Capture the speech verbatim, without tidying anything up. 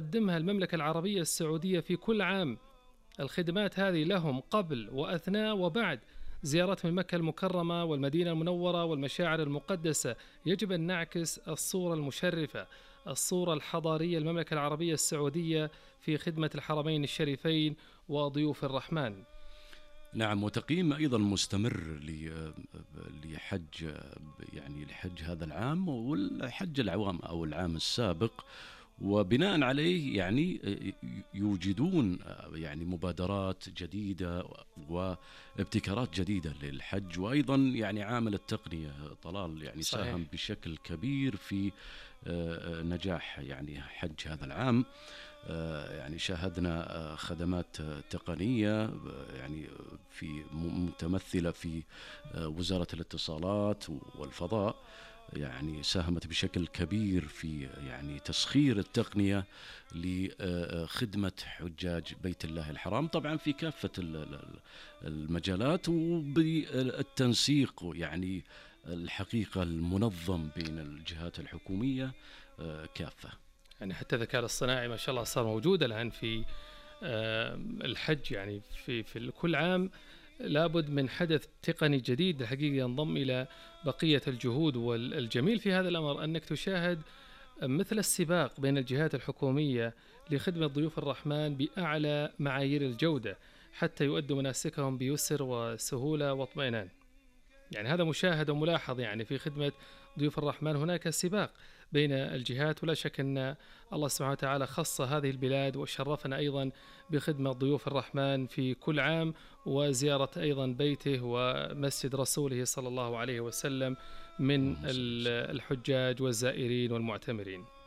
تقدمها المملكة العربية السعودية في كل عام. الخدمات هذه لهم قبل وأثناء وبعد زيارتهم مكة المكرمة والمدينة المنورة والمشاعر المقدسة. يجب أن نعكس الصورة المشرفة، الصورة الحضارية المملكة العربية السعودية في خدمة الحرمين الشريفين وضيوف الرحمن. نعم، وتقييم أيضا مستمر لحج يعني لحج هذا العام والحج العوام أو العام السابق، وبناء عليه يعني يوجدون يعني مبادرات جديدة وابتكارات جديدة للحج. وأيضا يعني عامل التقنية طلال يعني صحيح. ساهم بشكل كبير في نجاح يعني حج هذا العام. يعني شاهدنا خدمات تقنية يعني في متمثلة في وزارة الاتصالات والفضاء، يعني ساهمت بشكل كبير في يعني تسخير التقنية لخدمة حجاج بيت الله الحرام، طبعا في كافة المجالات وبالتنسيق يعني الحقيقة المنظم بين الجهات الحكومية كافة. يعني حتى الذكاء الصناعي ما شاء الله صار موجود الآن في الحج، يعني في في كل عام لابد من حدث تقني جديد الحقيقة ينضم إلى بقية الجهود. والجميل في هذا الأمر أنك تشاهد مثل السباق بين الجهات الحكومية لخدمة ضيوف الرحمن بأعلى معايير الجودة حتى يؤدوا مناسكهم بيسر وسهولة واطمئنان. يعني هذا مشاهد وملاحظ يعني في خدمة ضيوف الرحمن. هناك سباق بين الجهات، ولا شك أن الله سبحانه وتعالى خص هذه البلاد وشرفنا أيضا بخدمة ضيوف الرحمن في كل عام، وزيارة أيضا بيته ومسجد رسوله صلى الله عليه وسلم من الحجاج والزائرين والمعتمرين.